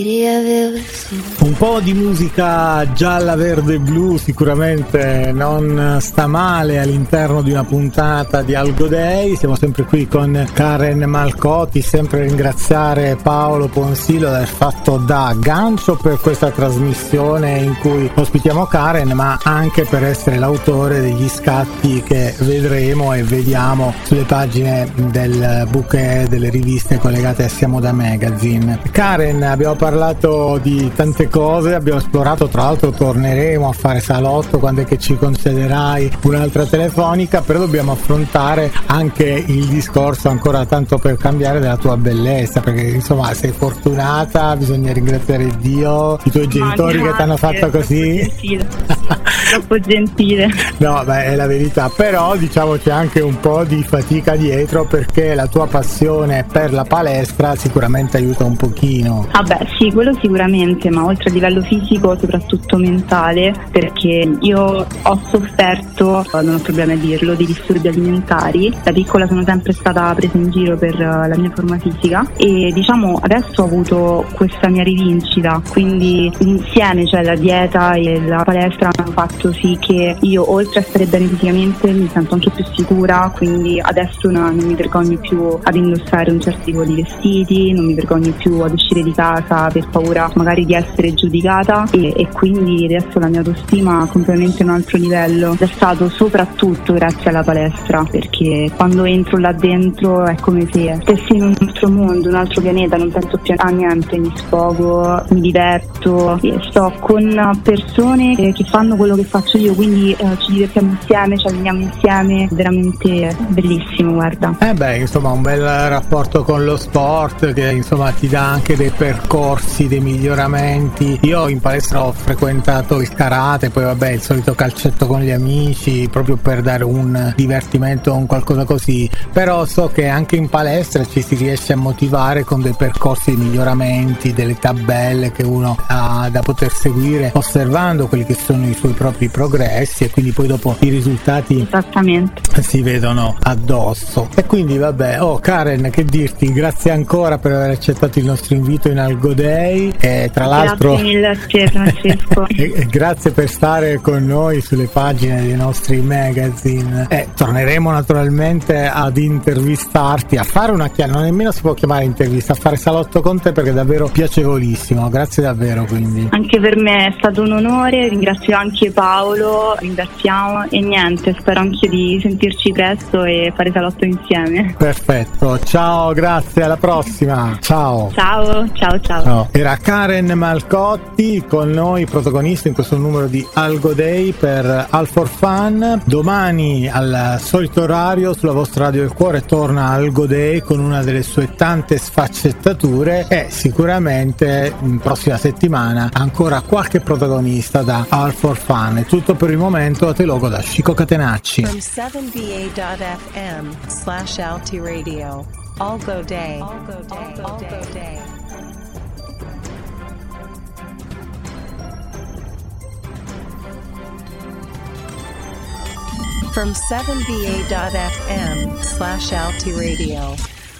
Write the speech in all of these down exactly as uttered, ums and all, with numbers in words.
Un po' di musica gialla, verde e blu sicuramente non sta male all'interno di una puntata di Algo Day. Siamo sempre qui con Karen Malcotti, sempre ringraziare Paolo Ponsilo di aver fatto da gancio per questa trasmissione in cui ospitiamo Karen, ma anche per essere l'autore degli scatti che vedremo e vediamo sulle pagine del bouquet delle riviste collegate a Siamo da Magazine. Karen, abbiamo parlato parlato di tante cose, abbiamo esplorato, tra l'altro torneremo a fare salotto quando è che ci concederai un'altra telefonica, però dobbiamo affrontare anche il discorso, ancora tanto per cambiare, della tua bellezza, perché insomma sei fortunata, bisogna ringraziare Dio, i tuoi genitori grazie, che ti hanno fatto così. Gentile. Troppo gentile. No, beh, è la verità, però diciamo c'è anche un po' di fatica dietro, perché la tua passione per la palestra sicuramente aiuta un pochino. Ah beh, sì, quello sicuramente, ma oltre a livello fisico soprattutto mentale, perché io ho sofferto, non ho problemi a dirlo, di disturbi alimentari. Da piccola sono sempre stata presa in giro per la mia forma fisica e diciamo adesso ho avuto questa mia rivincita, quindi insieme, cioè la dieta e la palestra, hanno fatto sì che io, oltre a stare bene fisicamente, mi sento anche più sicura, quindi adesso no, non mi vergogno più ad indossare un certo tipo di vestiti, non mi vergogno più ad uscire di casa per paura magari di essere giudicata e, e quindi adesso la mia autostima ha completamente un altro livello. È stato soprattutto grazie alla palestra, perché quando entro là dentro è come se stessi in un altro mondo, un altro pianeta, non penso più a niente, mi sfogo, mi diverto e sto con persone che, che fanno quello che faccio io, quindi eh, ci divertiamo insieme, ci alleniamo insieme, veramente bellissimo, guarda. Eh beh, insomma, un bel rapporto con lo sport che insomma ti dà anche dei percorsi, dei miglioramenti. Io in palestra ho frequentato il karate, poi vabbè il solito calcetto con gli amici, proprio per dare un divertimento o un qualcosa così, però so che anche in palestra ci si riesce a motivare con dei percorsi di miglioramenti, delle tabelle che uno ha da poter seguire osservando quelli che sono i suoi propri progressi, e quindi poi dopo i risultati esattamente si vedono addosso. E quindi vabbè, oh Karen, che dirti, grazie ancora per aver accettato il nostro invito in Algo Day e tra l'altro grazie mille a te, Francesco. e, e grazie per stare con noi sulle pagine dei nostri magazine. E torneremo naturalmente ad intervistarti, a fare una chiamata, non nemmeno si può chiamare intervista, a fare salotto con te, perché è davvero piacevolissimo. Grazie davvero. Quindi anche per me è stato un onore, ringrazio anche Paolo, ringraziamo e niente, spero anche di sentirci presto e fare salotto insieme. Perfetto, ciao, grazie, alla prossima. Ciao. Ciao, ciao, ciao. ciao. Era Karen Malcotti con noi, protagonista in questo numero di Algo Day per All for Fun. Domani al solito orario sulla vostra Radio del Cuore torna Algo Day con una delle sue tante sfaccettature e sicuramente in prossima settimana ancora qualche protagonista da All for Fun. È tutto per il momento, a te logo da Chico Catenacci. From seven B A dot F M slash Alti Radio. Algo Day. Algo Day. Algo Day. From seven B A dot F M slash Alti Radio.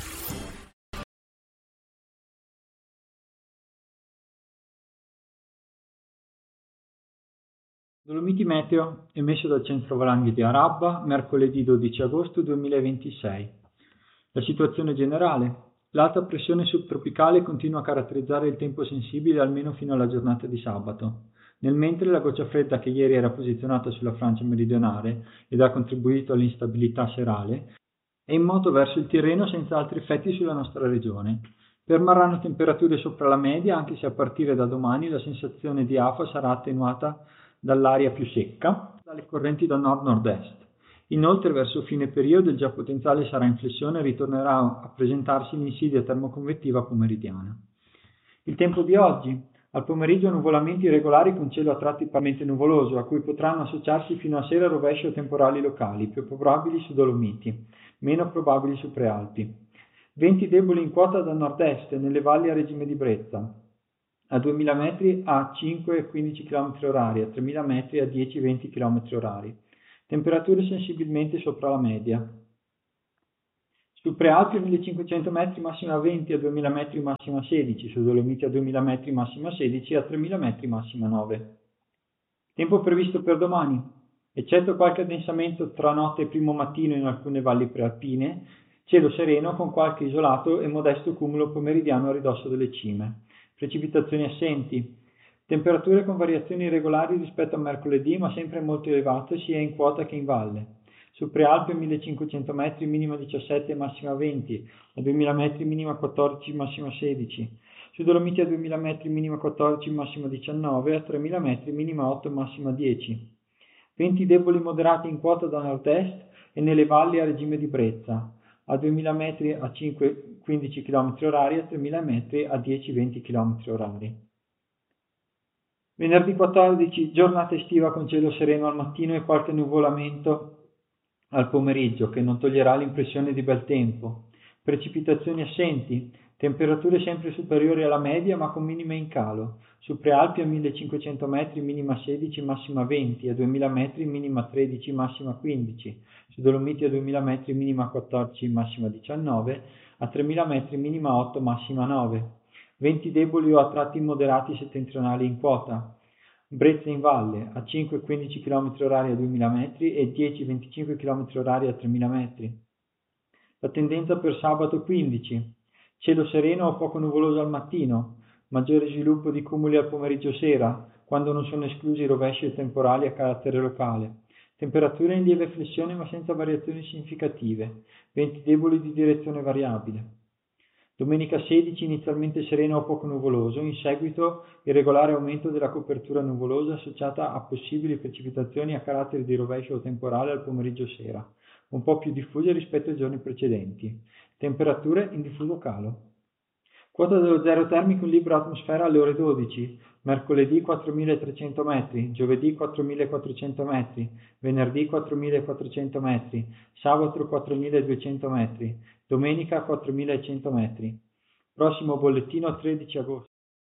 Dolomiti Meteo, emesso dal Centro Valanghi di Arabba, mercoledì dodici agosto duemilaventisei. La situazione generale. L'alta pressione subtropicale continua a caratterizzare il tempo sensibile almeno fino alla giornata di sabato, nel mentre la goccia fredda che ieri era posizionata sulla Francia meridionale ed ha contribuito all'instabilità serale è in moto verso il Tirreno senza altri effetti sulla nostra regione. Permarranno temperature sopra la media, anche se a partire da domani la sensazione di afa sarà attenuata dall'aria più secca, dalle correnti da nord-nord-est. Inoltre, verso fine periodo il già potenziale sarà in flessione e ritornerà a presentarsi l'insidia termoconvettiva pomeridiana. Il tempo di oggi. Al pomeriggio nuvolamenti irregolari con cielo a tratti parzialmente nuvoloso, a cui potranno associarsi fino a sera rovesci o temporali locali, più probabili su Dolomiti, meno probabili su Prealpi. Venti deboli in quota da nord-est nelle valli a regime di brezza, a duemila metri a cinque e quindici chilometri orari, a tremila metri a dieci e venti chilometri orari. Temperature sensibilmente sopra la media. Su Prealpi a millecinquecento metri massima venti, a duemila metri massima sedici, su Dolomiti a duemila metri massima sedici e a tremila metri massima nove. Tempo previsto per domani. Eccetto qualche addensamento tra notte e primo mattino in alcune valli prealpine, cielo sereno con qualche isolato e modesto cumulo pomeridiano a ridosso delle cime. Precipitazioni assenti. Temperature con variazioni irregolari rispetto a mercoledì, ma sempre molto elevate sia in quota che in valle. Su Prealpi a millecinquecento metri minima diciassette e massima venti, a duemila metri minima quattordici massima sedici. Su Dolomiti a duemila metri minima quattordici massima diciannove, a tremila metri minima otto massima dieci. Venti deboli moderati in quota da nord-est e nelle valli a regime di brezza, a duemila metri a cinque quindici chilometri orari, a tremila metri a dieci venti chilometri orari. Venerdì quattordici, giornata estiva con cielo sereno al mattino e qualche nuvolamento al pomeriggio che non toglierà l'impressione di bel tempo. Precipitazioni assenti, temperature sempre superiori alla media ma con minime in calo. Su Prealpi a millecinquecento metri minima sedici, massima venti, a duemila metri minima tredici, massima quindici. Su Dolomiti a duemila metri minima quattordici, massima diciannove, a tremila metri minima otto, massima nove. Venti deboli o a tratti moderati settentrionali in quota. Brezza in valle, a cinque quindici chilometri orari a duemila metri e dieci venticinque chilometri orari a tremila metri. La tendenza per sabato quindici. Cielo sereno o poco nuvoloso al mattino, maggiore sviluppo di cumuli al pomeriggio sera, quando non sono esclusi rovesci e temporali a carattere locale. Temperature in lieve flessione ma senza variazioni significative, venti deboli di direzione variabile. Domenica sedici inizialmente sereno o poco nuvoloso, in seguito irregolare aumento della copertura nuvolosa associata a possibili precipitazioni a carattere di rovescio o temporale al pomeriggio sera, un po' più diffuse rispetto ai giorni precedenti. Temperature in diffuso calo. Quota dello zero termico in libera atmosfera alle ore dodici, mercoledì quattromilatrecento metri, giovedì quattromilaquattrocento metri, venerdì quattromilaquattrocento metri, sabato quattromiladuecento metri, domenica quattromilacento metri. Prossimo bollettino tredici agosto.